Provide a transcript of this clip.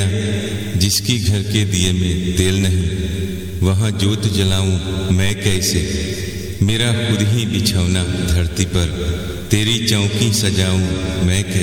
मैया, जिसकी घर के दिए में तेल नहीं, वहाँ जोत जलाऊं मैं कैसे। मेरा खुद ही बिछौना धरती पर, तेरी चौकी सजाऊं मैं कैसे।